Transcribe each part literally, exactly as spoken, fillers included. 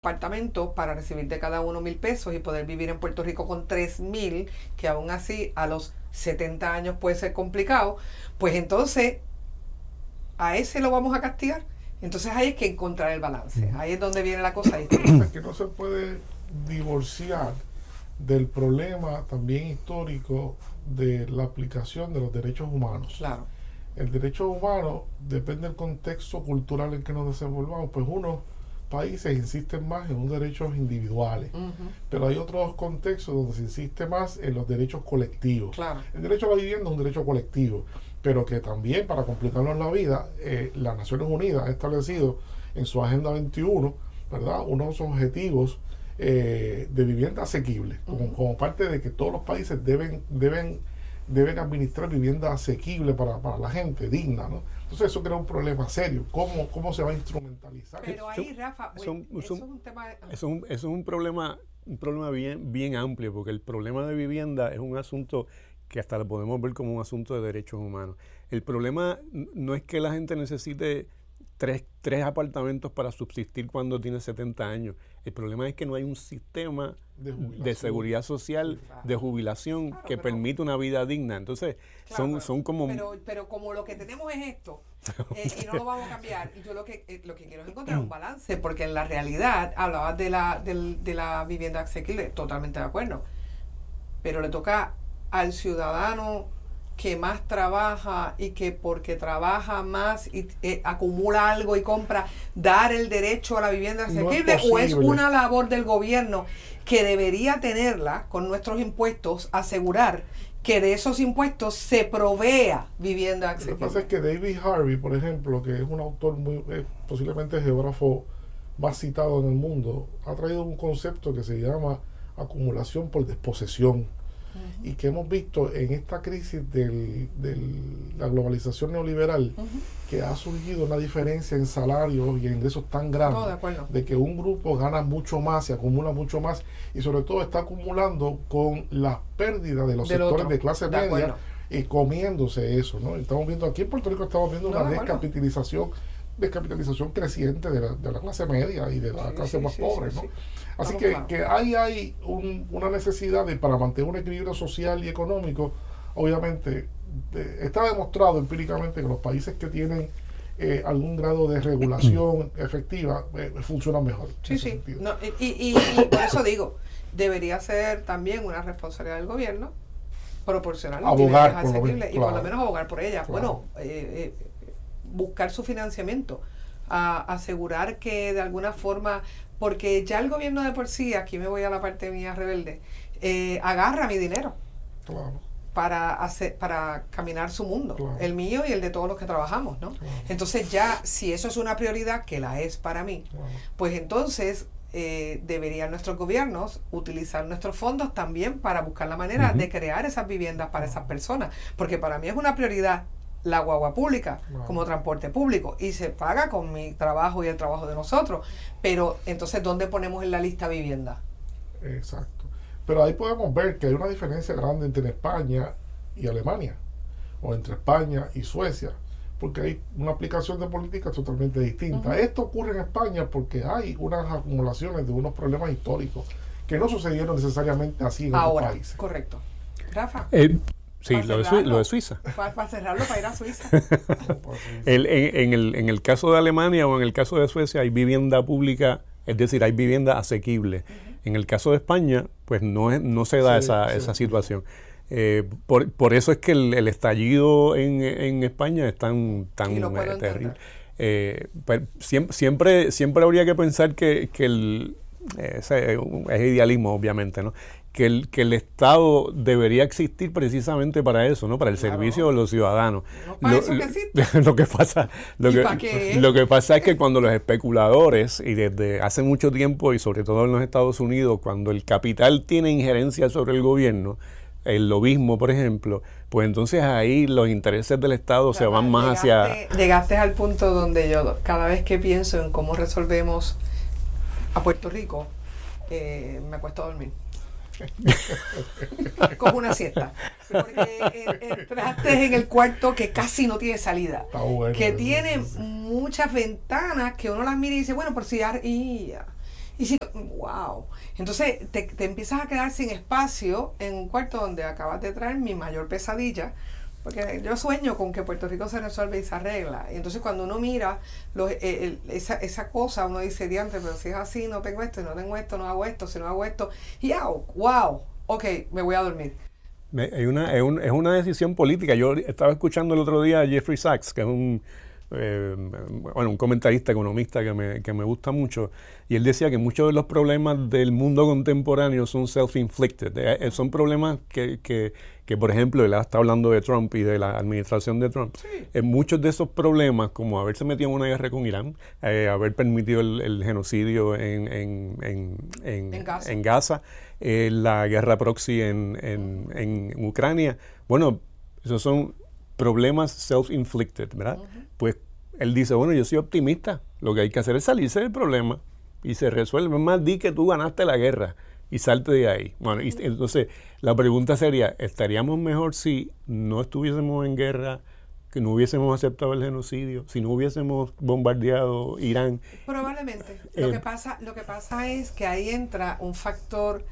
apartamento para recibir de cada uno mil pesos y poder vivir en Puerto Rico con tres mil, que aún así a los setenta años puede ser complicado, pues entonces a ese lo vamos a castigar. Entonces ahí hay que encontrar el balance. Ahí es donde viene la cosa distinta. Es que no se puede divorciar del problema también histórico de la aplicación de los derechos humanos. Claro. El derecho humano depende del contexto cultural en que nos desenvolvamos, pues unos países insisten más en los derechos individuales, uh-huh. pero hay otros contextos donde se insiste más en los derechos colectivos. Claro. El derecho a la vivienda es un derecho colectivo, pero que también, para complicarnos la vida, eh, las Naciones Unidas ha establecido en su Agenda veintiuno, ¿verdad?, unos objetivos eh, de vivienda asequible, uh-huh. como, como parte de que todos los países deben, deben, deben administrar vivienda asequible para, para la gente, digna, ¿no? Entonces eso crea un problema serio. ¿Cómo, cómo se va a instrumentalizar? Pero ahí, Rafa, eso, wey, eso, eso es un tema... Eso es un, eso es un problema, un problema bien, bien amplio, porque el problema de vivienda es un asunto que hasta lo podemos ver como un asunto de derechos humanos. El problema no es que la gente necesite tres, tres apartamentos para subsistir cuando tiene setenta años. El problema es que no hay un sistema de, de seguridad social, claro. de jubilación, claro, que pero, permite una vida digna. Entonces, claro, son, pero, son como... Pero, pero como lo que tenemos es esto, eh, y no lo vamos a cambiar, y yo lo que eh, lo que quiero es encontrar un balance, porque en la realidad, hablabas de la, de, de la vivienda asequible, totalmente de acuerdo, pero le toca al ciudadano que más trabaja y que porque trabaja más y eh, acumula algo y compra, dar el derecho a la vivienda asequible, no es o es una labor del gobierno que debería tenerla con nuestros impuestos, asegurar que de esos impuestos se provea vivienda asequible. Lo que pasa es que David Harvey, por ejemplo, que es un autor muy, eh, posiblemente el geógrafo más citado en el mundo, ha traído un concepto que se llama acumulación por desposesión. Uh-huh. Y que hemos visto en esta crisis de la globalización neoliberal, uh-huh. que ha surgido una diferencia en salarios y en ingresos tan grande, no, de, de que un grupo gana mucho más, se acumula mucho más y sobre todo está acumulando con las pérdidas de los Del sectores otro. de clase de media acuerdo. y comiéndose eso, ¿no? Estamos viendo aquí en Puerto Rico, estamos viendo no, una de descapitalización descapitalización creciente de la, de la clase media y de la sí, clase sí, más sí, pobre, sí, ¿no? sí. Así Vamos, que, claro. que ahí hay un, una necesidad de, para mantener un equilibrio social y económico, obviamente, de, está demostrado empíricamente que los países que tienen eh, algún grado de regulación efectiva eh, funcionan mejor. Sí, sí. No, y, y, y por eso digo, debería ser también una responsabilidad del gobierno proporcionar abogar por asequibles menos, y claro. por lo menos abogar por ellas. Claro. Bueno, eh, eh, buscar su financiamiento, a asegurar que de alguna forma, porque ya el gobierno de por sí, aquí me voy a la parte mía rebelde, eh, agarra mi dinero claro. para hacer, para caminar su mundo, claro. el mío y el de todos los que trabajamos, ¿no? Claro. Entonces ya, si eso es una prioridad, que la es para mí, claro. pues entonces eh, deberían nuestros gobiernos utilizar nuestros fondos también para buscar la manera uh-huh. de crear esas viviendas para esas personas, porque para mí es una prioridad la guagua pública wow. como transporte público y se paga con mi trabajo y el trabajo de nosotros, pero entonces ¿dónde ponemos en la lista vivienda? Exacto, pero ahí podemos ver que hay una diferencia grande entre España y Alemania o entre España y Suecia, porque hay una aplicación de políticas totalmente distinta. Uh-huh. Esto ocurre en España porque hay unas acumulaciones de unos problemas históricos que no sucedieron necesariamente así en ahora, otros países. Correcto. Rafa. Eh, Sí, lo de, Su- lo de Suiza. Para, para cerrarlo, para ir a Suiza. el, en, en, el, en el caso de Alemania o en el caso de Suecia hay vivienda pública, es decir, hay vivienda asequible. Uh-huh. En el caso de España, pues no, es, no se da sí, esa, sí, esa sí. situación. Eh, por, por eso es que el, el estallido en, en España es tan, tan eh, terrible. Eh, siempre, siempre, siempre habría que pensar que, que el, ese es idealismo, obviamente, ¿no? Que el, que el Estado debería existir precisamente para eso, ¿no? Para el claro. servicio de los ciudadanos. No, para lo, eso que existe. Lo que pasa, lo que, lo que pasa es que cuando los especuladores, y desde hace mucho tiempo, y sobre todo en los Estados Unidos, cuando el capital tiene injerencia sobre el gobierno, el lobismo, por ejemplo, pues entonces ahí los intereses del Estado claro, se van más llegaste, hacia... Llegaste al punto donde yo, cada vez que pienso en cómo resolvemos a Puerto Rico, eh, me acuesto a dormir. Cojo una siesta porque entraste en el cuarto que casi no tiene salida, bueno, que bueno, tiene sí. muchas ventanas que uno las mira y dice, bueno, por si ya, y, Y si, wow. Entonces te, te empiezas a quedar sin espacio en un cuarto donde acabas de traer mi mayor pesadilla, porque yo sueño con que Puerto Rico se resuelve y se arregla. Y entonces cuando uno mira los, el, el, esa, esa cosa, uno dice, diante, pero si es así, no tengo esto, y no tengo esto, no hago esto, si no hago esto, y wow, wow, ok, me voy a dormir. Hay una, es, un, es una decisión política. Yo estaba escuchando el otro día a Jeffrey Sachs, que es un, eh, bueno, un comentarista economista que me, que me gusta mucho, y él decía que muchos de los problemas del mundo contemporáneo son self-inflicted. Eh, son problemas que, que, que, por ejemplo, él está hablando de Trump y de la administración de Trump. Sí. Eh, muchos de esos problemas, como haberse metido en una guerra con Irán, eh, haber permitido el, el genocidio en, en, en, en, en Gaza, en Gaza eh, la guerra proxy en, en, en Ucrania, bueno, esos son problemas self-inflicted, ¿verdad? Uh-huh. Pues él dice, bueno, yo soy optimista, lo que hay que hacer es salirse del problema y se resuelve. Más di que tú ganaste la guerra y salte de ahí. Bueno, y, entonces la pregunta sería, ¿estaríamos mejor si no estuviésemos en guerra, que no hubiésemos aceptado el genocidio, si no hubiésemos bombardeado Irán? Probablemente. Eh, lo, que pasa, lo que pasa es que ahí entra un factor,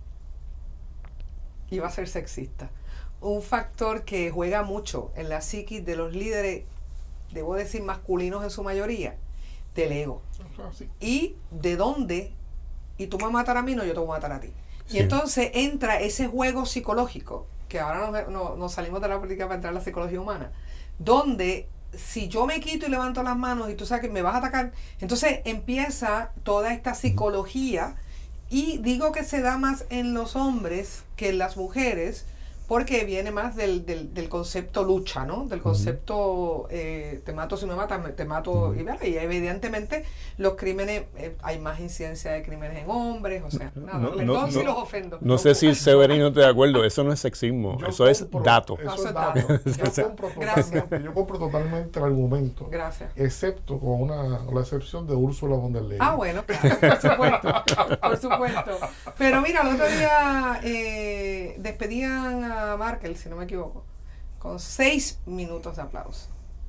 iba a ser sexista, un factor que juega mucho en la psiquis de los líderes, debo decir masculinos en su mayoría, del ego. Ah, sí. Y de dónde, y tú me vas a matar a mí, no, yo te voy a matar a ti. Sí. Y entonces entra ese juego psicológico, que ahora nos, nos, nos salimos de la política para entrar a la psicología humana, donde si yo me quito y levanto las manos y tú sabes que me vas a atacar, entonces empieza toda esta psicología, y digo que se da más en los hombres que en las mujeres, porque viene más del, del, del concepto lucha, ¿no? Del concepto eh, te mato si me matas, te mato. Uh-huh. y, y evidentemente los crímenes, eh, hay más incidencia de crímenes en hombres, o sea, nada, no, perdón no, si no, los ofendo. No sé si Severino está de acuerdo, eso no es sexismo, Yo eso es compro, dato. Eso eso es dato. dato. Yo, compro totalmente, yo compro totalmente el argumento. Gracias. Excepto con una, la excepción de Úrsula von der Leyen. Ah, bueno, claro, por supuesto, por supuesto. Pero mira, el otro día eh, despedían a Merkel, si no me equivoco, con seis minutos de aplauso.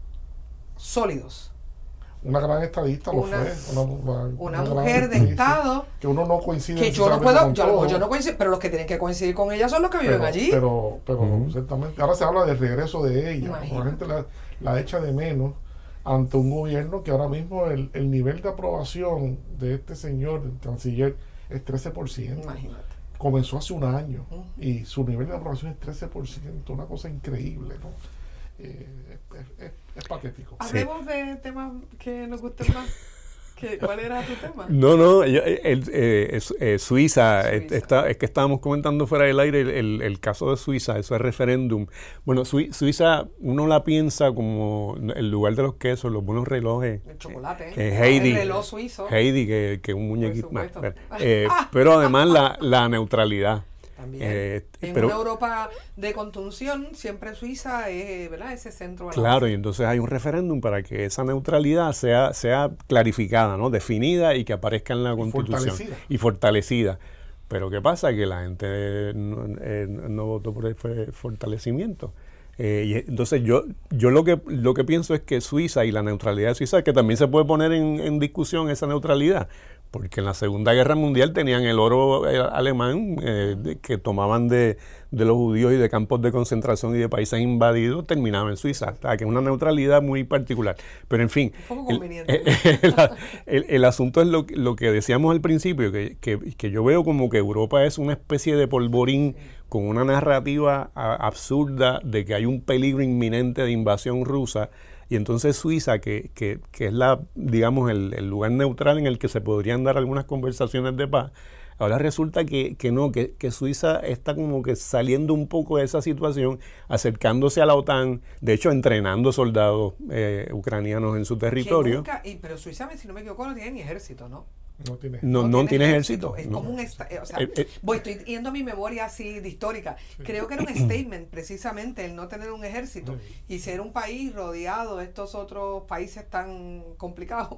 Sólidos. Una gran estadista lo Una, fue. Una, una, una una mujer de Estado. Que uno no coincide. Que yo no puedo, yo, yo no coincido, pero los que tienen que coincidir con ella son los que viven pero, allí. Pero, pero uh-huh. ciertamente. Ahora se habla del regreso de ella. Imagínate. La gente la, la echa de menos ante un gobierno que ahora mismo el, el nivel de aprobación de este señor, el canciller, es trece por ciento. Imagínate. Comenzó hace un año uh-huh. y su nivel de aprobación es trece por ciento, una cosa increíble, ¿no? Eh, es, es, es patético. Hablemos sí. de temas que nos gusten más. ¿Qué, ¿Cuál era tu tema? No, no, yo, el, eh, eh, Suiza, Suiza. Está, es que estábamos comentando fuera del aire el, el, el caso de Suiza, ese referéndum. Bueno, Su, Suiza, uno la piensa como el lugar de los quesos, los buenos relojes. El chocolate, ¿eh? Eh, Heidi, el reloj suizo. Heidi, que, que un muñequito. Por supuesto. Eh, pero además la, la neutralidad. También. Eh, en pero, una Europa de contunción, siempre Suiza es, ¿verdad?, ese centro. Claro, y entonces hay un referéndum para que esa neutralidad sea, sea clarificada, ¿no? Definida y que aparezca en la y Constitución. Fortalecida. Y fortalecida. Pero ¿qué pasa? Que la gente no, eh, no votó por el fortalecimiento. Eh, y entonces yo yo lo que lo que pienso es que Suiza y la neutralidad de Suiza, que también se puede poner en, en discusión esa neutralidad, porque en la Segunda Guerra Mundial tenían el oro alemán eh, de, que tomaban de, de los judíos y de campos de concentración y de países invadidos, terminaba en Suiza, o sea, que es una neutralidad muy particular. Pero en fin, un poco conveniente. El, el, el, el asunto es lo, lo que decíamos al principio, que, que, que yo veo como que Europa es una especie de polvorín con una narrativa a, absurda de que hay un peligro inminente de invasión rusa. Y entonces Suiza, que, que, que es la, digamos, el, el lugar neutral en el que se podrían dar algunas conversaciones de paz, ahora resulta que, que no, que, que Suiza está como que saliendo un poco de esa situación, acercándose a la OTAN, de hecho entrenando soldados eh, ucranianos en su territorio. Nunca, y, pero Suiza, si no me equivoco, no tiene ni ejército, ¿no? No tiene, no, no, no tiene ejército. Es no. como un... Esta, o sea, eh, eh, voy, estoy yendo a mi memoria así de histórica. Sí. Creo que era un statement, precisamente, el no tener un ejército sí. y ser un país rodeado de estos otros países tan complicados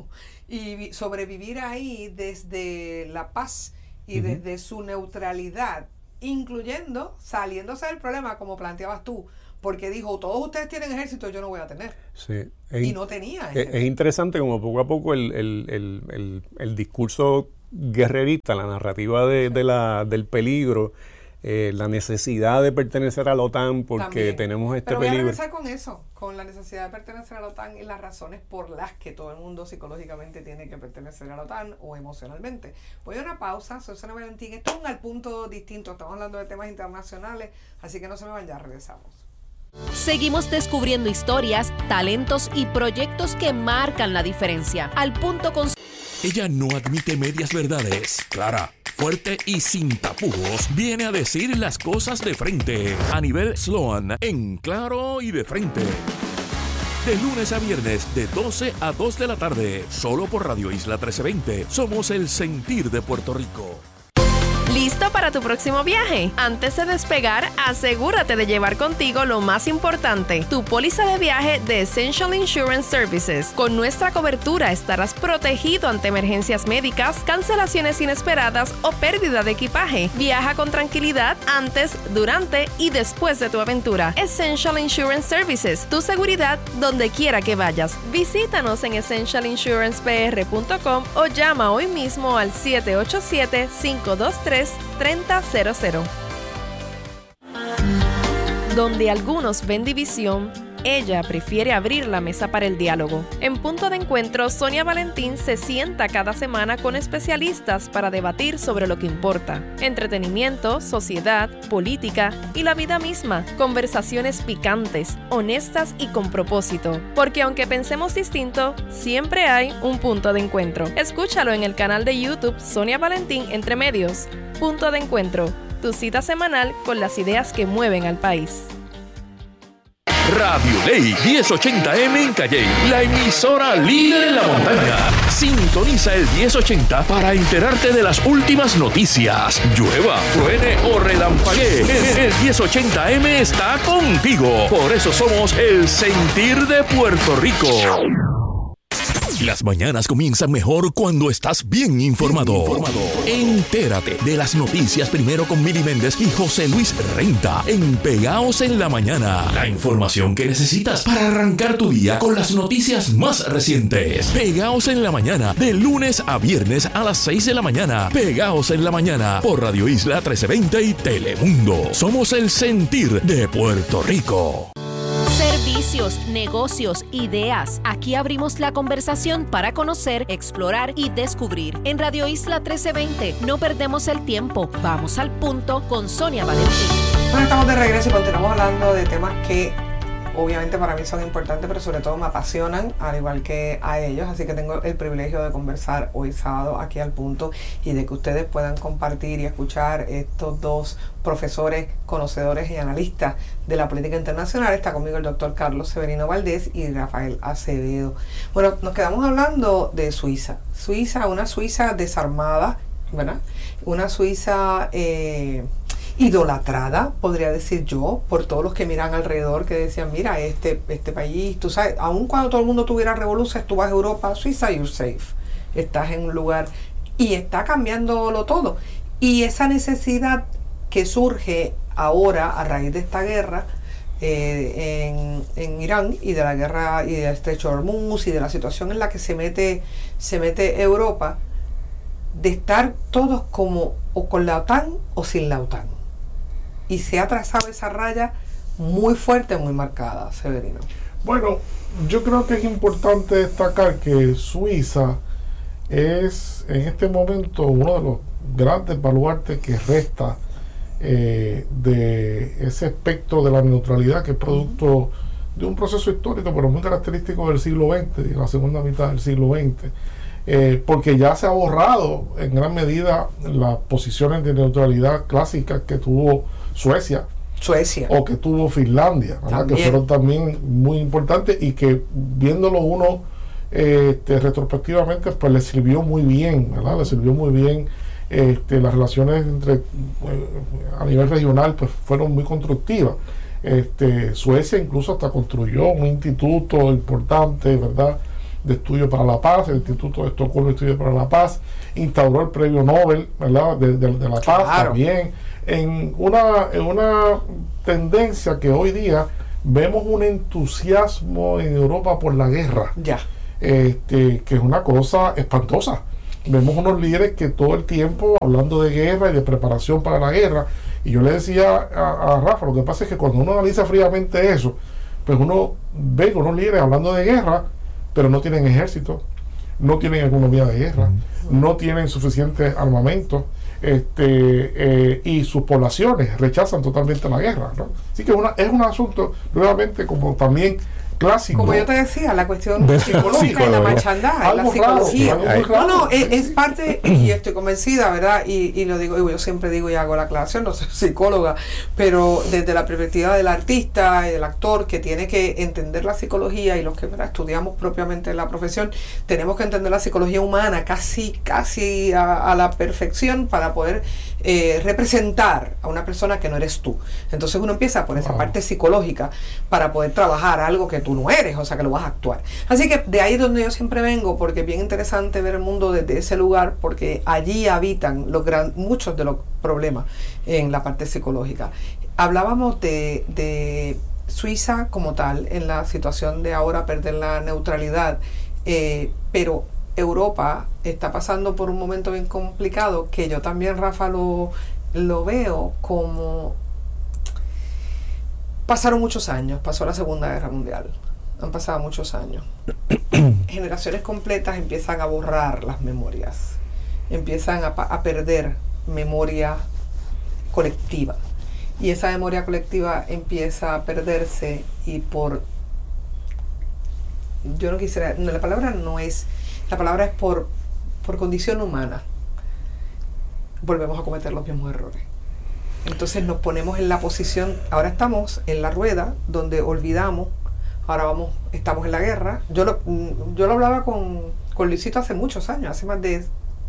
y sobrevivir ahí desde la paz y uh-huh. desde su neutralidad, incluyendo saliéndose del problema, como planteabas tú, porque dijo, todos ustedes tienen ejército, yo no voy a tener. Sí. Es, y no tenía es, es interesante como poco a poco el, el, el, el, el discurso guerrerista, la narrativa de, de la, del peligro, eh, la necesidad de pertenecer a la OTAN porque También. tenemos este Pero voy peligro. a regresar con eso, con la necesidad de pertenecer a la OTAN y las razones por las que todo el mundo psicológicamente tiene que pertenecer a la OTAN o emocionalmente. Voy a una pausa, soy Sonia Valentín. Esto es un al punto distinto, estamos hablando de temas internacionales, así que no se me vayan, ya regresamos. Seguimos descubriendo historias, talentos y proyectos que marcan la diferencia. Al punto con... Ella no admite medias verdades. Clara, fuerte y sin tapujos, viene a decir las cosas de frente. A nivel Sloan, en Claro y de Frente. De lunes a viernes, de doce a dos de la tarde. Solo por Radio Isla trece veinte. Somos el sentir de Puerto Rico. ¿Listo para tu próximo viaje? Antes de despegar, asegúrate de llevar contigo lo más importante, tu póliza de viaje de Essential Insurance Services. Con nuestra cobertura estarás protegido ante emergencias médicas, cancelaciones inesperadas o pérdida de equipaje. Viaja con tranquilidad antes, durante y después de tu aventura. Essential Insurance Services, tu seguridad donde quiera que vayas. Visítanos en essential insurance p r punto com o llama hoy mismo al siete ocho siete, cinco dos tres, tres cero cero cero. Donde algunos ven división, ella prefiere abrir la mesa para el diálogo. En Punto de Encuentro, Sonia Valentín se sienta cada semana con especialistas para debatir sobre lo que importa: entretenimiento, sociedad, política y la vida misma. Conversaciones picantes, honestas y con propósito. Porque aunque pensemos distinto, siempre hay un punto de encuentro. Escúchalo en el canal de YouTube Sonia Valentín Entre Medios. Punto de Encuentro, tu cita semanal con las ideas que mueven al país. Radio Ley diez ochenta eme en Calley, la emisora líder en la montaña. Sintoniza el diez ochenta para enterarte de las últimas noticias. Llueva, truene o relampaguee, el diez ochenta eme está contigo. Por eso somos el sentir de Puerto Rico. Las mañanas comienzan mejor cuando estás bien informado. Bien informado. Entérate de las noticias primero con Mili Méndez y José Luis Renta en Pegaos en la Mañana. La información que necesitas para arrancar tu día con las noticias más recientes. Pegaos en la Mañana, de lunes a viernes a las seis de la mañana. Pegaos en la Mañana por Radio Isla trece veinte y Telemundo. Somos el sentir de Puerto Rico. Servicios, negocios, ideas. Aquí abrimos la conversación para conocer, explorar y descubrir. En Radio Isla trece veinte no perdemos el tiempo. Vamos al punto con Sonia Valentín. Bueno, estamos de regreso y continuamos hablando de temas que obviamente para mí son importantes, pero sobre todo me apasionan, al igual que a ellos. Así que tengo el privilegio de conversar hoy sábado aquí al punto y de que ustedes puedan compartir y escuchar estos dos profesores, conocedores y analistas de la política internacional. Está conmigo el doctor Carlos Severino Valdés y Rafael Acevedo. Bueno, nos quedamos hablando de Suiza. Suiza, una Suiza desarmada, ¿verdad? Una Suiza eh, idolatrada, podría decir yo, por todos los que miran alrededor, que decían, mira, este, este país, tú sabes, aun cuando todo el mundo tuviera revoluciones, tú vas a Europa, Suiza, you're safe. Estás en un lugar y está cambiándolo todo. Y esa necesidad que surge ahora a raíz de esta guerra eh, en, en Irán y de la guerra y del estrecho de Hormuz y de la situación en la que se mete, se mete Europa, de estar todos como o con la OTAN o sin la OTAN. Y se ha trazado esa raya muy fuerte, muy marcada, Severino. Bueno, yo creo que es importante destacar que Suiza es en este momento uno de los grandes baluartes que resta eh, de ese espectro de la neutralidad que es producto de un proceso histórico, pero muy característico del siglo veinte, de la segunda mitad del siglo veinte. Eh, porque ya se ha borrado en gran medida las posiciones de neutralidad clásicas que tuvo Suecia, Suecia o que tuvo Finlandia, ¿verdad? Que fueron también muy importantes y que viéndolo uno eh, este, retrospectivamente pues le sirvió muy bien, ¿verdad? Le sirvió muy bien este, las relaciones entre eh, a nivel regional pues fueron muy constructivas. Este, Suecia incluso hasta construyó un instituto importante, ¿verdad?, de estudio para la paz, el Instituto de Estocolmo de Estudio para la Paz, instauró el premio Nobel, ¿verdad?, de, de, de la paz, claro, también, en una, en una tendencia que hoy día vemos un entusiasmo en Europa por la guerra, ya. Este, que es una cosa espantosa, vemos unos líderes que todo el tiempo hablando de guerra y de preparación para la guerra. Y yo le decía a, a Rafa, lo que pasa es que cuando uno analiza fríamente eso, pues uno ve con unos líderes hablando de guerra, pero no tienen ejército, no tienen economía de guerra, no tienen suficiente armamento, este, eh, y sus poblaciones rechazan totalmente la guerra, ¿no? Así que una, es un asunto, nuevamente, como también clásico. Como yo te decía, la cuestión psicológica y la machandaje, la psicología. Raro, no, no, es, es parte, y estoy convencida, ¿verdad? Y, y lo digo, yo siempre digo y hago la aclaración, no soy psicóloga, pero desde la perspectiva del artista y del actor que tiene que entender la psicología, y los que, ¿verdad?, estudiamos propiamente la profesión, tenemos que entender la psicología humana casi, casi a, a la perfección para poder eh, representar a una persona que no eres tú. Entonces uno empieza por esa wow. parte psicológica para poder trabajar algo que tú no eres, o sea que lo vas a actuar. Así que de ahí es donde yo siempre vengo, porque es bien interesante ver el mundo desde ese lugar, porque allí habitan los gran, muchos de los problemas en la parte psicológica. Hablábamos de, de Suiza como tal, en la situación de ahora perder la neutralidad, eh, pero Europa está pasando por un momento bien complicado, que yo también, Rafa, lo, lo veo como... Pasaron muchos años, pasó la Segunda Guerra Mundial, han pasado muchos años. Generaciones completas empiezan a borrar las memorias, empiezan a, a perder memoria colectiva. Y esa memoria colectiva empieza a perderse y por... Yo no quisiera... No, la palabra no es... La palabra es por, por condición humana. Volvemos a cometer los mismos errores. Entonces nos ponemos en la posición, ahora estamos en la rueda donde olvidamos, ahora vamos, estamos en la guerra. Yo lo, yo lo hablaba con, con Luisito hace muchos años, hace más de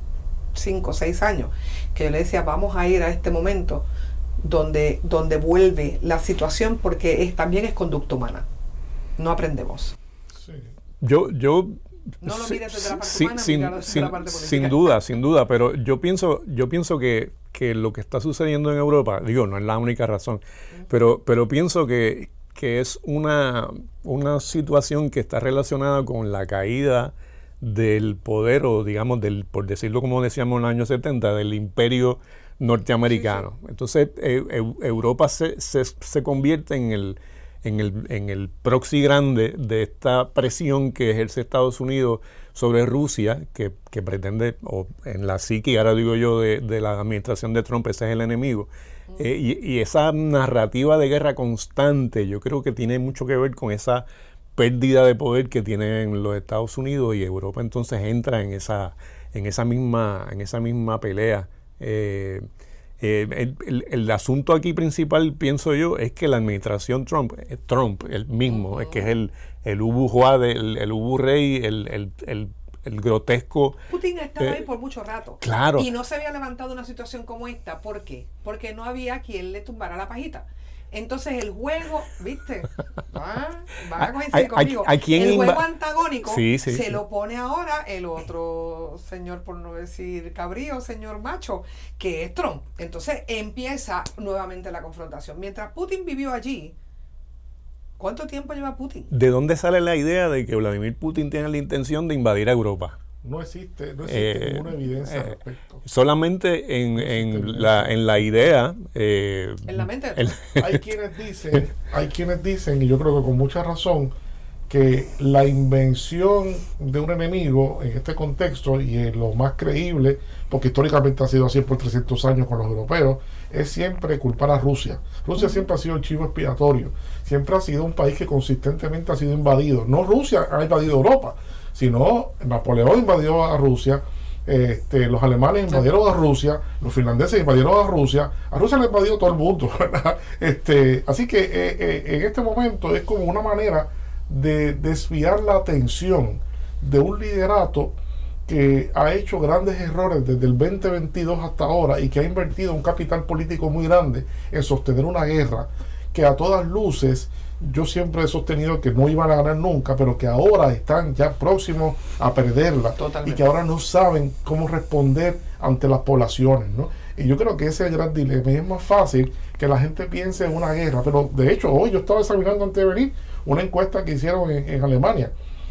cinco o seis años, que yo le decía, vamos a ir a este momento donde, donde vuelve la situación, porque es, también es conducta humana. No aprendemos. Sí. Yo, yo no lo mires desde la parte sí, humana, sin, desde sin, la parte política. Sin duda, sin duda, pero yo pienso, yo pienso que, que lo que está sucediendo en Europa, digo, no es la única razón, uh-huh. pero, pero pienso que, que es una, una situación que está relacionada con la caída del poder, o digamos, del, por decirlo como decíamos en los años setenta, del imperio norteamericano. Sí, sí. Entonces, eh, eh, Europa se, se, se convierte en el En el, en el proxy grande de esta presión que ejerce Estados Unidos sobre Rusia, que, que pretende, o en la psique, ahora digo yo, de, de la administración de Trump, ese es el enemigo. Uh-huh. Eh, y, y esa narrativa de guerra constante, yo creo que tiene mucho que ver con esa pérdida de poder que tienen los Estados Unidos, y Europa entonces entra en esa, en esa misma, en esa misma pelea. Eh, Eh, el, el, el asunto aquí principal, pienso yo, es que la administración Trump, eh, Trump el mismo, uh-huh. es que es el, el ubu juade, el, el ubu rey, el, el, el, el grotesco. Putin estaba eh, ahí por mucho rato. Claro. Y no se había levantado una situación como esta. ¿Por qué? Porque no había quien le tumbara la pajita. Entonces el juego, ¿viste? Va, va a coincidir conmigo. ¿A, a, a quién el juego inva- antagónico sí, sí, se sí. lo pone ahora el otro señor, por no decir cabrío, señor macho, que es Trump. Entonces empieza nuevamente la confrontación. Mientras Putin vivió allí, ¿cuánto tiempo lleva Putin? ¿De dónde sale la idea de que Vladimir Putin tiene la intención de invadir a Europa? No existe, no existe eh, ninguna evidencia eh, al respecto. Solamente en, no en, la, en la idea. Eh, en la mente. El, hay quienes dicen, hay quienes dicen, y yo creo que con mucha razón, que la invención de un enemigo en este contexto, y es lo más creíble, porque históricamente ha sido así por trescientos años con los europeos, es siempre culpar a Rusia. Rusia uh-huh. siempre ha sido el chivo expiatorio, siempre ha sido un país que consistentemente ha sido invadido. No Rusia ha invadido Europa, sino Napoleón invadió a Rusia, este, los alemanes invadieron a Rusia, los finlandeses invadieron a Rusia, a Rusia le invadió todo el mundo, ¿verdad? Este, así que eh, eh, en este momento es como una manera de desviar la atención de un liderato que ha hecho grandes errores desde el veinte veintidós hasta ahora, y que ha invertido un capital político muy grande en sostener una guerra que a todas luces yo siempre he sostenido que no iban a ganar nunca, pero que ahora están ya próximos a perderla. Totalmente. Y que ahora no saben cómo responder ante las poblaciones, ¿no? Y yo creo que ese es el gran dilema. Y es más fácil que la gente piense en una guerra, pero de hecho hoy yo estaba examinando antes de venir una encuesta que hicieron en, en Alemania,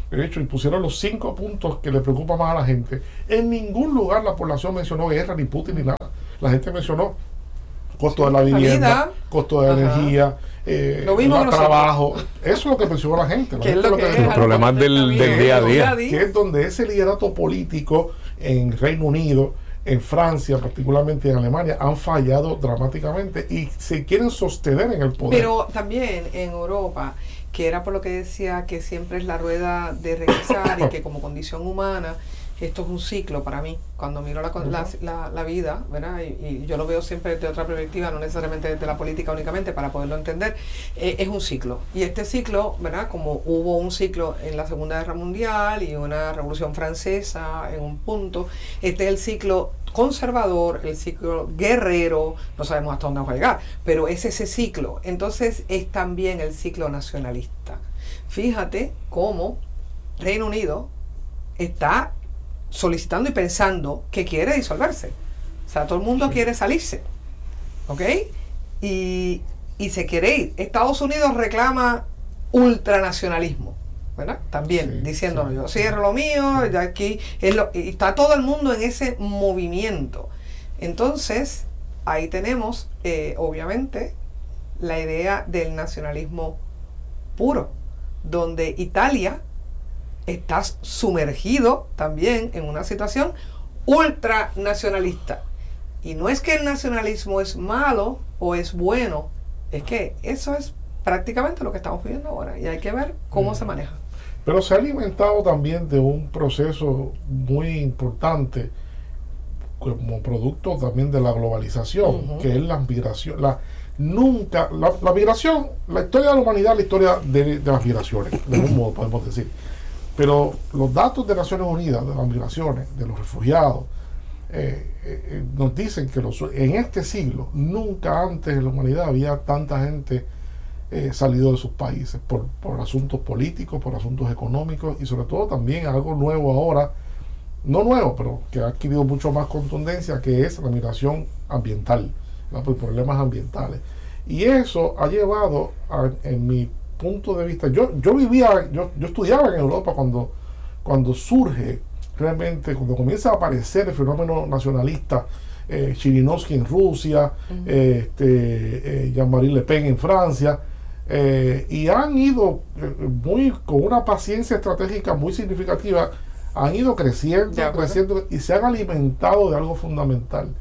de hecho, y pusieron los cinco puntos que le preocupan más a la gente. En ningún lugar la población mencionó guerra, ni Putin, ni nada. La gente mencionó costo de la vivienda, la costo de la energía, eh, lo mismo el trabajo. Eso es lo que mencionó la gente. La gente es lo que, que los problemas del, del día a día. Que es donde ese liderato político en Reino Unido, en Francia, particularmente en Alemania, han fallado dramáticamente y se quieren sostener en el poder. Pero también en Europa, que era por lo que decía que siempre es la rueda de regresar y que como condición humana esto es un ciclo para mí, cuando miro la, la, la, la vida, ¿verdad? Y, y yo lo veo siempre desde otra perspectiva, no necesariamente desde la política únicamente, para poderlo entender, eh, es un ciclo. Y este ciclo, ¿verdad? Como hubo un ciclo en la Segunda Guerra Mundial y una Revolución Francesa en un punto, este es el ciclo conservador, el ciclo guerrero, no sabemos hasta dónde va a llegar, pero es ese ciclo. Entonces es también el ciclo nacionalista. Fíjate cómo Reino Unido está solicitando y pensando que quiere disolverse. O sea, todo el mundo sí. quiere salirse. ¿Ok? Y, y se quiere ir. Estados Unidos reclama ultranacionalismo, ¿verdad? También sí, diciéndolo, sí. yo cierro lo mío, ya aquí es lo, y está todo el mundo en ese movimiento. Entonces, ahí tenemos, eh, obviamente, la idea del nacionalismo puro, donde Italia estás sumergido también en una situación ultranacionalista. Y no es que el nacionalismo es malo o es bueno, es que eso es prácticamente lo que estamos viviendo ahora y hay que ver cómo mm. se maneja. Pero se ha alimentado también de un proceso muy importante como producto también de la globalización, uh-huh. que es la migración. La, nunca, la, la migración, la historia de la humanidad es la historia de, de las migraciones, de algún modo podemos decir. Pero los datos de Naciones Unidas, de las migraciones, de los refugiados, eh, eh, nos dicen que los, en este siglo, nunca antes en la humanidad había tanta gente eh, salido de sus países por, por asuntos políticos, por asuntos económicos y sobre todo también algo nuevo ahora, no nuevo, pero que ha adquirido mucho más contundencia, que es la migración ambiental, ¿no? Por problemas ambientales. Y eso ha llevado, a, en mi punto de vista, yo yo vivía, yo, yo estudiaba en Europa cuando, cuando surge realmente, cuando comienza a aparecer el fenómeno nacionalista, eh, Chirinovsky en Rusia, uh-huh. eh, este, eh, Jean-Marie Le Pen en Francia, eh, y han ido eh, muy con una paciencia estratégica muy significativa, han ido creciendo, creciendo y se han alimentado de algo fundamental,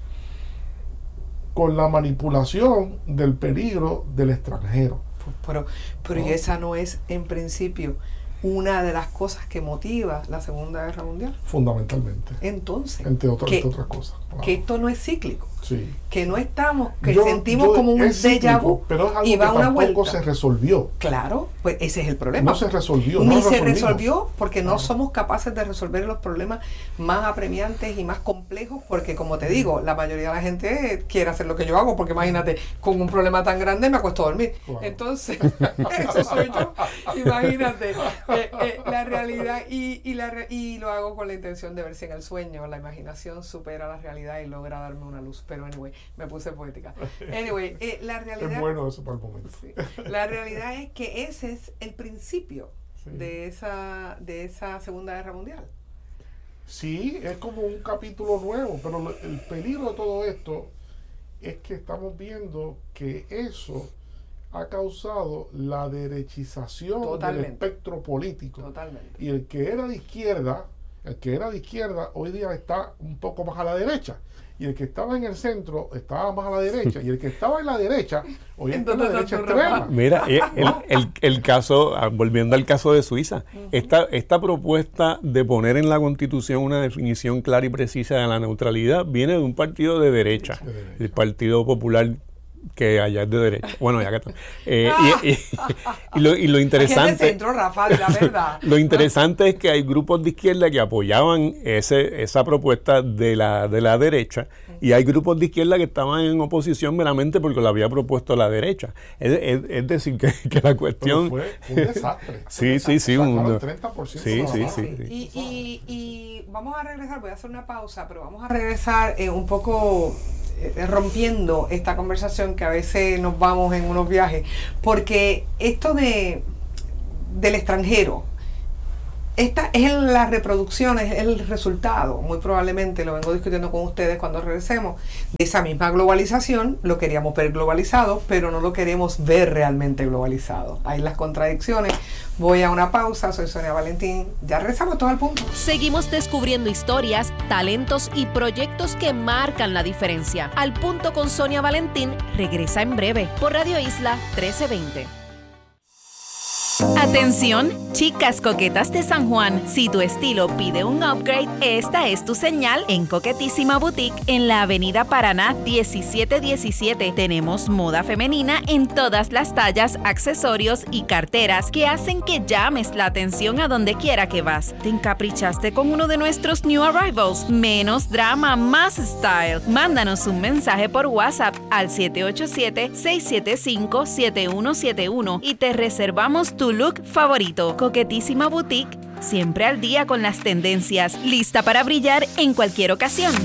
con la manipulación del peligro del extranjero. Pero, pero ¿no? Y esa no es, en principio, una de las cosas que motiva la Segunda Guerra Mundial. Fundamentalmente. Entonces, entre otras, que, entre otras cosas. Wow. Que esto no es cíclico. Sí. Que no estamos, que yo, sentimos yo, como un déjà vu pero es algo y va que una tampoco vuelta. se resolvió. Claro, pues ese es el problema. No se resolvió. Ni no se resolvió porque no claro. somos capaces de resolver los problemas más apremiantes y más complejos, porque como te digo, la mayoría de la gente quiere hacer lo que yo hago, porque imagínate, con un problema tan grande me acuesto a dormir. Wow. Entonces, eso soy yo. Imagínate, eh, eh, la realidad y, y, la re y lo hago con la intención de ver si en el sueño la imaginación supera la realidad y logra darme una luz. Pero anyway, me puse poética. Anyway, eh, la realidad es bueno eso para el momento. Sí, la realidad es que ese es el principio sí. de esa de esa Segunda Guerra Mundial. Sí, es como un capítulo nuevo, pero lo, el peligro de todo esto es que estamos viendo que eso ha causado la derechización Totalmente. del espectro político. Totalmente. Y el que era de izquierda, el que era de izquierda hoy día está un poco más a la derecha. Y el que estaba en el centro estaba más a la derecha. Y el que estaba en la derecha, hoy está en la derecha extrema. Mira, el, el, el caso, volviendo al caso de Suiza, uh-huh. esta, esta propuesta de poner en la Constitución una definición clara y precisa de la neutralidad viene de un partido de derecha, de derecha. el Partido Popular, que allá es de derecha. Bueno, ya que está. Eh, y, y, y, lo, y lo interesante. Centro, Rafael, la verdad. Lo interesante es que hay grupos de izquierda que apoyaban ese, esa propuesta de la, de la derecha, y hay grupos de izquierda que estaban en oposición meramente porque lo había propuesto la derecha. Es, es, es decir, que, que la cuestión. Pero fue un desastre. sí, sí, sí. Un, treinta por ciento sí, sí, sí, sí. Y, y, y vamos a regresar, voy a hacer una pausa, pero vamos a regresar eh, un poco. Rompiendo esta conversación que a veces nos vamos en unos viajes, porque esto de del extranjero esta es la reproducción, es el resultado, muy probablemente, lo vengo discutiendo con ustedes cuando regresemos, de esa misma globalización. Lo queríamos ver globalizado, pero no lo queremos ver realmente globalizado. Hay las contradicciones. Voy a una pausa, soy Sonia Valentín, ya regresamos todo al punto. Seguimos descubriendo historias, talentos y proyectos que marcan la diferencia. Al Punto con Sonia Valentín regresa en breve por Radio Isla trece veinte. Atención, chicas coquetas de San Juan, si tu estilo pide un upgrade, esta es tu señal en Coquetísima Boutique en la Avenida Paraná diecisiete diecisiete. Tenemos moda femenina en todas las tallas, accesorios y carteras que hacen que llames la atención a donde quiera que vas. ¿Te encaprichaste con uno de nuestros new arrivals? Menos drama, más style. Mándanos un mensaje por WhatsApp al siete ocho siete, seis siete cinco, siete uno siete uno y te reservamos tu look favorito. Coquetísima Boutique, siempre al día con las tendencias, lista para brillar en cualquier ocasión.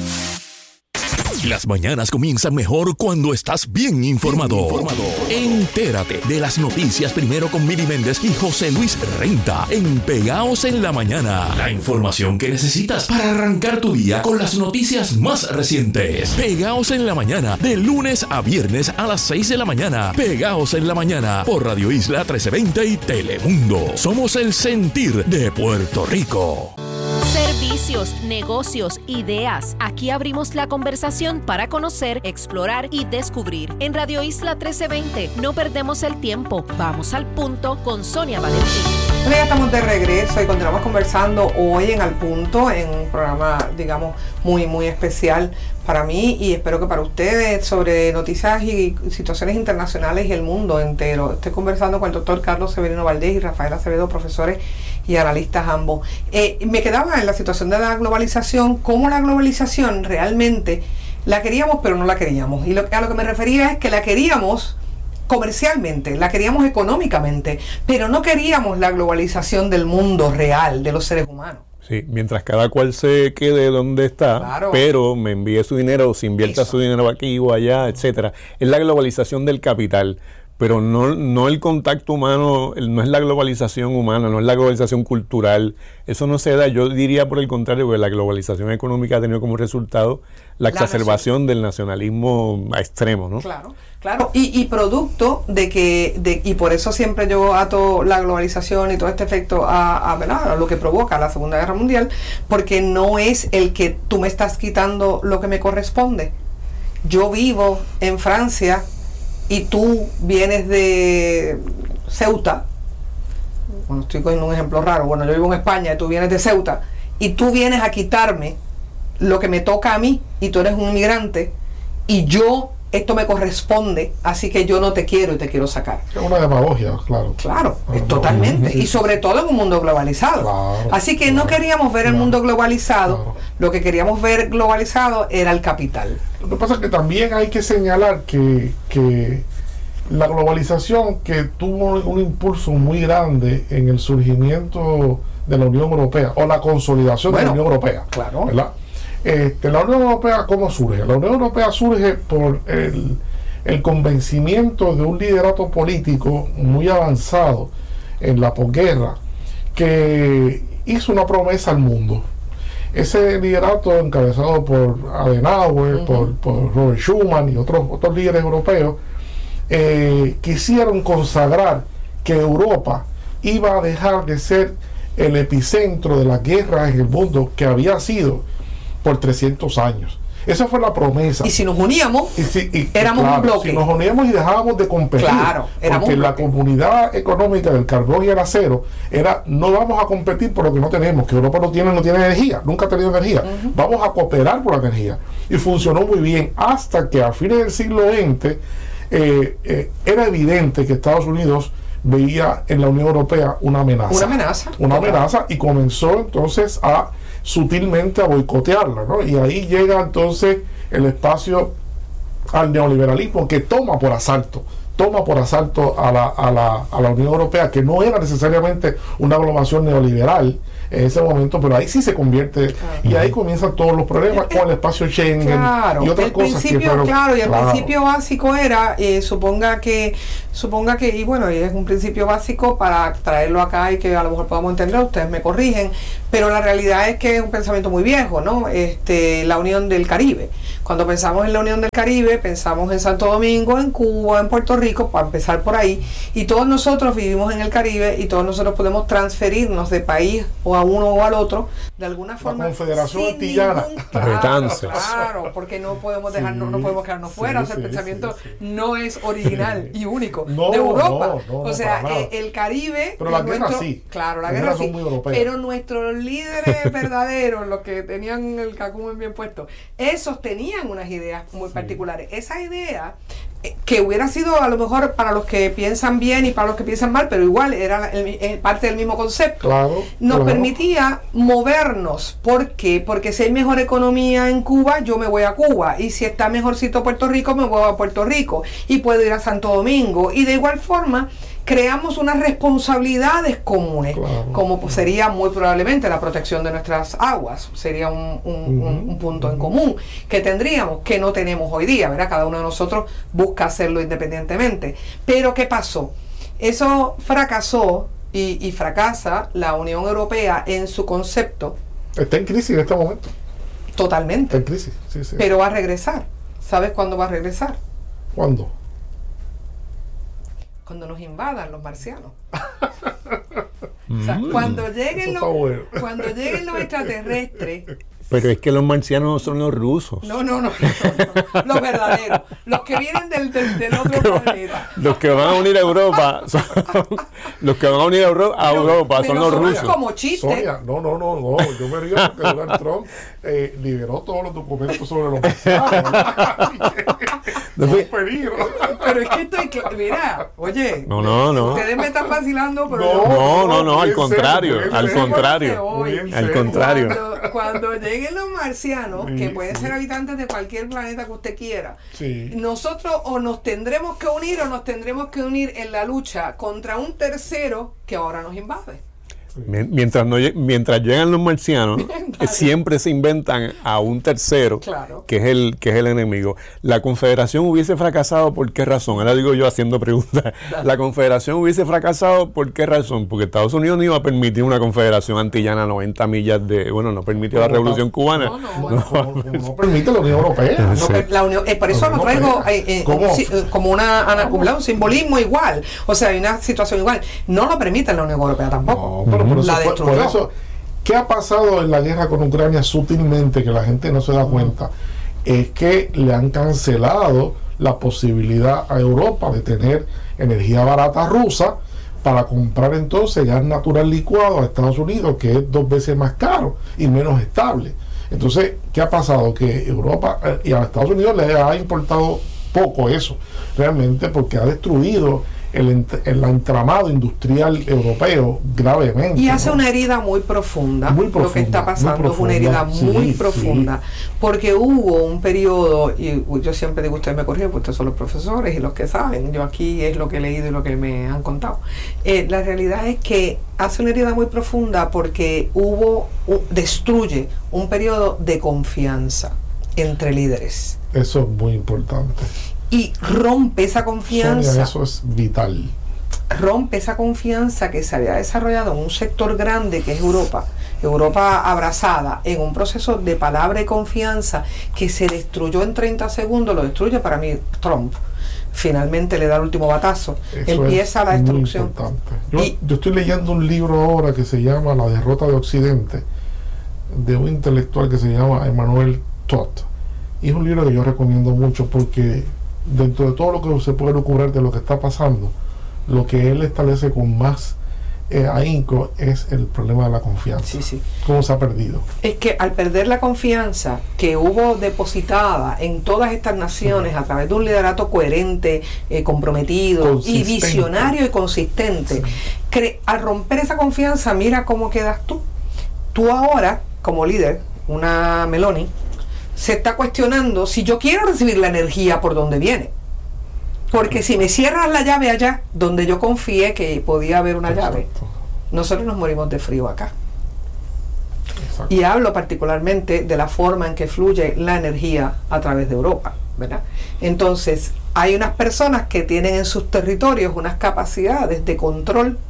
Las mañanas comienzan mejor cuando estás bien informado. Bien informado. Entérate de las noticias primero con Mili Méndez y José Luis Renta en Pegaos en la Mañana. La información que necesitas para arrancar tu día con las noticias más recientes. Pegaos en la Mañana, de lunes a viernes a las seis de la mañana. Pegaos en la Mañana por Radio Isla trece veinte y Telemundo. Somos el sentir de Puerto Rico. Servicios, negocios, ideas. Aquí abrimos la conversación para conocer, explorar y descubrir. En Radio Isla trece veinte, no perdemos el tiempo. Vamos al punto con Sonia Valentín. Bueno, ya estamos de regreso y continuamos conversando hoy en Al Punto, en un programa, digamos, muy, muy especial para mí y espero que para ustedes, sobre noticias y situaciones internacionales y el mundo entero. Estoy conversando con el doctor Carlos Severino Valdés y Rafael Acevedo, profesores y analistas ambos. Eh, me quedaba en la situación de la globalización, cómo la globalización realmente la queríamos, pero no la queríamos. Y lo, a lo que me refería es que la queríamos comercialmente, la queríamos económicamente, pero no queríamos la globalización del mundo real, de los seres humanos. Sí, mientras cada cual se quede donde está, claro, pero me envíe su dinero o se invierta Eso. su dinero aquí o allá, etcétera. Es la globalización del capital, pero no, no el contacto humano, no es la globalización humana, no es la globalización cultural. Eso no se da, yo diría por el contrario, que la globalización económica ha tenido como resultado la, la exacerbación nación. del nacionalismo a extremo, ¿no? Claro, claro, y, y producto de que, de, y por eso siempre yo ato la globalización y todo este efecto a, a, ¿verdad? a lo que provoca la Segunda Guerra Mundial, porque no es el que tú me estás quitando lo que me corresponde. Yo vivo en Francia y tú vienes de Ceuta, bueno, estoy cogiendo un ejemplo raro, bueno, yo vivo en España y tú vienes de Ceuta, y tú vienes a quitarme lo que me toca a mí, y tú eres un inmigrante, y yo, esto me corresponde, así que yo no te quiero y te quiero sacar. Es una demagogia, claro. Claro, no, totalmente, no, y sobre todo en un mundo globalizado. Claro, así que claro, no queríamos ver claro, el mundo globalizado, claro. Lo que queríamos ver globalizado era el capital. Lo que pasa es que también hay que señalar que, que la globalización, que tuvo un impulso muy grande en el surgimiento de la Unión Europea, o la consolidación bueno, de la Unión Europea, claro. ¿verdad? Este, la Unión Europea, ¿cómo surge? La Unión Europea surge por el, el convencimiento de un liderato político muy avanzado en la posguerra, que hizo una promesa al mundo. Ese liderato, encabezado por Adenauer, uh-huh. por, por Robert Schuman y otros, otros líderes europeos, eh, quisieron consagrar que Europa iba a dejar de ser el epicentro de las guerras en el mundo que había sido por trescientos años. Esa fue la promesa. Y si nos uníamos, y si, y, éramos claro, un bloque. Si nos uníamos y dejábamos de competir, claro, porque la comunidad económica del carbón y el acero era, no vamos a competir por lo que no tenemos, que Europa no tiene, no tiene energía, nunca ha tenido energía. Uh-huh. Vamos a cooperar por la energía. Y funcionó muy bien, hasta que a fines del siglo veinte eh, eh, era evidente que Estados Unidos veía en la Unión Europea una amenaza. Una amenaza. Una amenaza, y comenzó entonces a sutilmente a boicotearla, ¿no? Y ahí llega entonces el espacio al neoliberalismo, que toma por asalto, toma por asalto a la, a la, a la Unión Europea, que no era necesariamente una globalización neoliberal, en ese momento, pero ahí sí se convierte, uh-huh. y ahí comienzan todos los problemas con el espacio Schengen, claro, y otras el cosas principio, que fueron, claro, y el claro. principio básico era, eh, suponga que, suponga que, y bueno, y es un principio básico para traerlo acá y que a lo mejor podamos entender, ustedes me corrigen, pero la realidad es que es un pensamiento muy viejo, ¿no? Este, la Unión del Caribe. Cuando pensamos en la Unión del Caribe, pensamos en Santo Domingo, en Cuba, en Puerto Rico, para empezar por ahí, y todos nosotros vivimos en el Caribe y todos nosotros podemos transferirnos de país o a uno o al otro, de alguna forma. La Confederación Antillana. Claro, claro, porque no podemos dejar, sí, no, no podemos quedarnos sí, fuera, o sea, sí, el pensamiento sí, sí. no es original y único no, de Europa. No, no, o sea, no, el, el Caribe. Pero la nuestro, guerra sí. Claro, la Las guerra son sí. Muy europeas. Pero nuestros líderes verdaderos, los que tenían el cacumen bien puesto, esos tenían unas ideas muy sí. particulares. Esa idea eh, que hubiera sido a lo mejor para los que piensan bien y para los que piensan mal, pero igual era el, el, parte del mismo concepto. Claro, nos claro. permitía movernos. ¿Por qué? Porque si hay mejor economía en Cuba, yo me voy a Cuba. Y si está mejorcito Puerto Rico, me voy a Puerto Rico. Y puedo ir a Santo Domingo. Y de igual forma, creamos unas responsabilidades comunes, claro. como pues, sería muy probablemente la protección de nuestras aguas. Sería un, un, uh-huh. un, un punto uh-huh. en común que tendríamos, que no tenemos hoy día, ¿verdad? Cada uno de nosotros busca hacerlo independientemente. Pero ¿qué pasó? Eso fracasó y, y fracasa la Unión Europea en su concepto. Está en crisis en este momento. Totalmente. Está en crisis, sí, sí. Pero va a regresar. ¿Sabes cuándo va a regresar? ¿Cuándo? Cuando nos invadan los marcianos. O sea, cuando lleguen los, bueno. cuando lleguen los extraterrestres. Pero es que los marcianos son los rusos. No, no, no, no, no. Los verdaderos. Los que vienen del, del, del otro los planeta. Los que van a unir a Europa son, los que van a unir a, Euro, a pero, Europa pero son los rusos. Como chiste. Sonia, no, no, no, no. Yo me río porque Donald Trump eh, liberó todos los documentos sobre los marcianos. No es un peligro. Pero es que estoy, mira, oye, no, no, no. Ustedes me están vacilando, pero no, yo, no, no, no, al contrario, al contrario, al contrario. Cuando, cuando lleguen los marcianos, sí, que pueden sí. ser habitantes de cualquier planeta que usted quiera, sí. nosotros o nos tendremos que unir o nos tendremos que unir en la lucha contra un tercero que ahora nos invade. Mientras, no, mientras llegan los marcianos, vale. siempre se inventan a un tercero, claro. que es el que es el enemigo. La Confederación hubiese fracasado, ¿por qué razón? Ahora digo yo haciendo preguntas. Dale. La Confederación hubiese fracasado, ¿por qué razón? Porque Estados Unidos no iba a permitir una Confederación antillana a noventa millas de... Bueno, no permitió la Revolución Cubana. No, no, bueno, no, no, no permite la Unión Europea. Sí. No, la Unión, eh, por eso lo traigo eh, eh, un, como una, una, un simbolismo igual. O sea, hay una situación igual. No lo permite la Unión Europea tampoco. No, pero por la eso, por, por eso, ¿qué ha pasado en la guerra con Ucrania sutilmente, que la gente no se da cuenta? Es que le han cancelado la posibilidad a Europa de tener energía barata rusa para comprar entonces gas natural licuado a Estados Unidos, que es dos veces más caro y menos estable. Entonces, ¿qué ha pasado? Que Europa eh, y a Estados Unidos le ha importado poco eso, realmente, porque ha destruido el, el entramado industrial europeo gravemente. Y hace ¿no? una herida muy profunda. Muy profunda. Lo que está pasando es una herida muy sí, profunda. Sí. Porque hubo un periodo, y yo siempre digo, ustedes me corrigen, porque ustedes son los profesores y los que saben. Yo aquí es lo que he leído y lo que me han contado. Eh, la realidad es que hace una herida muy profunda porque hubo, uh, destruye un periodo de confianza entre líderes. Eso es muy importante. Y rompe esa confianza. Sonia, eso es vital. Rompe esa confianza que se había desarrollado en un sector grande que es Europa. Europa abrazada en un proceso de palabra y confianza que se destruyó en treinta segundos, lo destruye para mí Trump. Finalmente le da el último batazo. Eso empieza la destrucción. Yo, y, yo estoy leyendo un libro ahora que se llama La derrota de Occidente, de un intelectual que se llama Emmanuel Todd. Y es un libro que yo recomiendo mucho porque dentro de todo lo que se puede ocurrir de lo que está pasando, lo que él establece con más eh, ahínco es el problema de la confianza. Sí, sí. ¿Cómo se ha perdido? Es que al perder la confianza que hubo depositada en todas estas naciones sí. a través de un liderato coherente, eh, comprometido y visionario y consistente, sí. al romper esa confianza, mira cómo quedas tú. Tú ahora, como líder, una Meloni, se está cuestionando si yo quiero recibir la energía por donde viene. Porque si me cierras la llave allá, donde yo confié que podía haber una Exacto. llave, nosotros nos morimos de frío acá. Exacto. Y hablo particularmente de la forma en que fluye la energía a través de Europa, ¿verdad? Entonces, hay unas personas que tienen en sus territorios unas capacidades de control,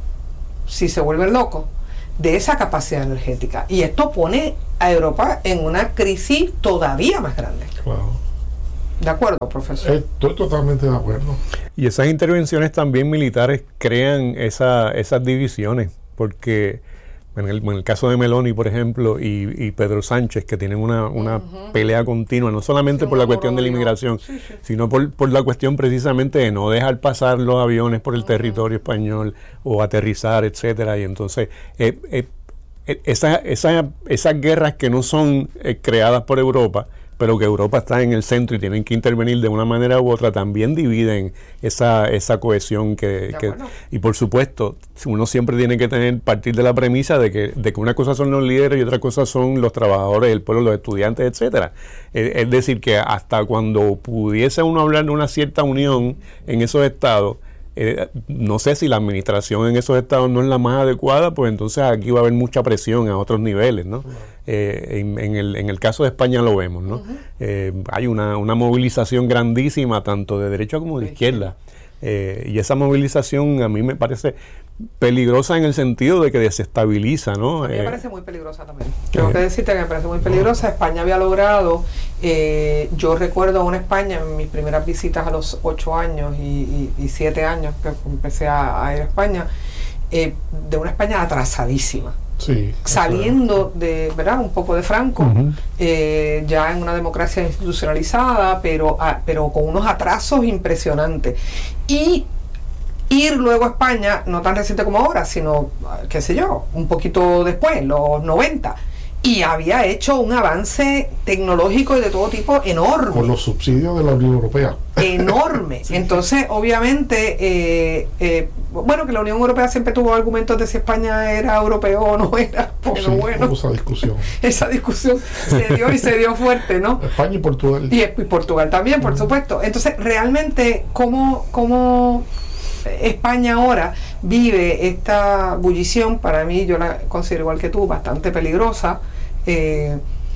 si se vuelven locos, de esa capacidad energética. Y esto pone a Europa en una crisis todavía más grande. Claro. ¿De acuerdo, profesor? Estoy totalmente de acuerdo. Y esas intervenciones también militares crean esa, esas divisiones, porque en el, en el caso de Meloni, por ejemplo, y, y Pedro Sánchez, que tienen una, una uh-huh. pelea continua, no solamente sí, por la cuestión de la inmigración, sí, sí. sino por, por la cuestión precisamente de no dejar pasar los aviones por el uh-huh. territorio español o aterrizar, etcétera. Y entonces, eh, eh, eh, esa, esa, esas guerras que no son eh, creadas por Europa, pero que Europa está en el centro y tienen que intervenir de una manera u otra, también dividen esa, esa cohesión que, que bueno. Y por supuesto, uno siempre tiene que tener partir de la premisa de que, de que una cosa son los líderes y otra cosa son los trabajadores, el pueblo, los estudiantes, etcétera. Es, es decir, que hasta cuando pudiese uno hablar de una cierta unión en esos estados, Eh, no sé si la administración en esos estados no es la más adecuada, pues entonces aquí va a haber mucha presión a otros niveles, ¿no? Uh-huh. Eh, en, en, el, en el caso de España lo vemos, ¿no? Uh-huh. Eh, hay una, una movilización grandísima, tanto de derecha como de izquierda. Eh, y esa movilización a mí me parece peligrosa en el sentido de que desestabiliza, ¿no? A mí me eh, parece muy peligrosa también. Tengo eh, que decirte que me parece muy peligrosa. España había logrado, eh, yo recuerdo una España en mis primeras visitas a los ocho años y, y, y siete años que empecé a, a ir a España, eh, de una España atrasadísima. Sí, saliendo de, ¿verdad? Un poco de Franco, uh-huh. eh, ya en una democracia institucionalizada, pero, a, pero con unos atrasos impresionantes. Y ir luego a España, no tan reciente como ahora, sino, qué sé yo, un poquito después, los noventa, y había hecho un avance tecnológico y de todo tipo enorme. Con los subsidios de la Unión Europea. Enorme. Sí, Entonces, sí. obviamente, eh, eh, bueno, que la Unión Europea siempre tuvo argumentos de si España era europeo o no era, pero sí, bueno. Esa discusión. Esa discusión se dio y se dio fuerte, ¿no? España y Portugal. Y, y Portugal también, por uh-huh. supuesto. Entonces, realmente, ¿cómo, cómo España ahora vive esta bullición? Para mí, yo la considero igual que tú, bastante peligrosa, eh,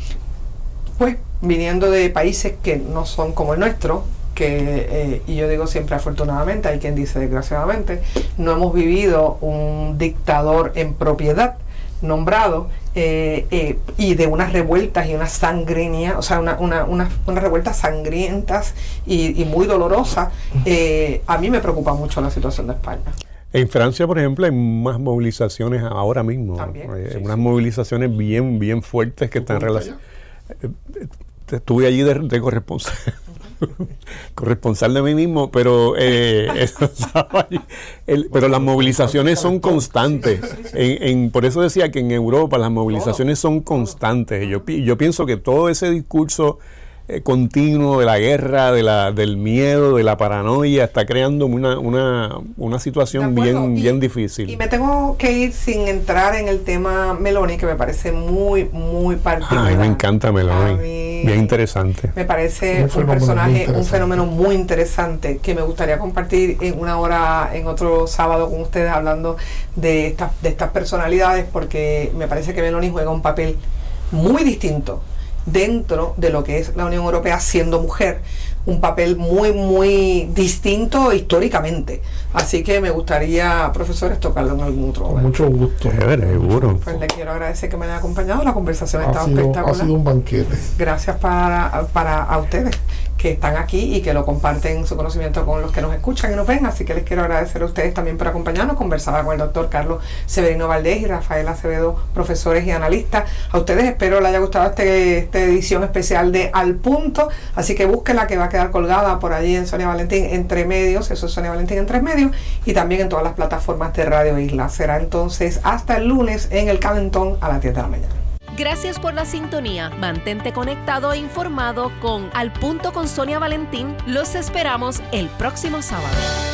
pues viniendo de países que no son como el nuestro, que, eh, y yo digo siempre afortunadamente, hay quien dice desgraciadamente, no hemos vivido un dictador en propiedad nombrado, eh, eh, y de unas revueltas y unas sangrientas, o sea, una, una, una, unas revueltas sangrientas y, y muy dolorosas. Eh, a mí me preocupa mucho la situación de España. En Francia, por ejemplo, hay más movilizaciones ahora mismo. También, eh, sí, unas sí. movilizaciones bien, bien fuertes que están relacionadas. Estuve allí de, de corresponsal. corresponsal de mí mismo, pero eh, eso, el, pero las movilizaciones son constantes. En, en, por eso decía que en Europa las movilizaciones son constantes. Yo, yo pienso que todo ese discurso eh, continuo de la guerra, de la, del miedo, de la paranoia, está creando una, una, una situación bien, y, bien difícil. Y me tengo que ir sin entrar en el tema Meloni, que me parece muy, muy particular. A mí me encanta Meloni. Bien interesante. Me parece un, un personaje, un fenómeno muy interesante que me gustaría compartir en una hora, en otro sábado con ustedes, hablando de estas, de estas personalidades, porque me parece que Meloni juega un papel muy distinto dentro de lo que es la Unión Europea siendo mujer, un papel muy muy distinto históricamente, así que me gustaría, profesores, tocarlo en algún otro momento. Con mucho gusto. Chévere, seguro. Pues le quiero agradecer que me haya acompañado, la conversación ha estado sido, espectacular. Ha sido un banquete. Gracias para, para a ustedes que están aquí y que lo comparten su conocimiento con los que nos escuchan y nos ven, así que les quiero agradecer a ustedes también por acompañarnos. Conversaba con el doctor Carlos Severino Valdés y Rafael Acevedo, profesores y analistas. A ustedes espero les haya gustado este, esta edición especial de Al Punto, así que búsquenla, que va a quedar colgada por allí en Sonia Valentín Entre Medios, eso es Sonia Valentín Entre Medios, y también en todas las plataformas de Radio Isla. Será entonces hasta el lunes en el Calentón a las diez de la mañana. Gracias por la sintonía. Mantente conectado e informado con Al Punto con Sonia Valentín. Los esperamos el próximo sábado.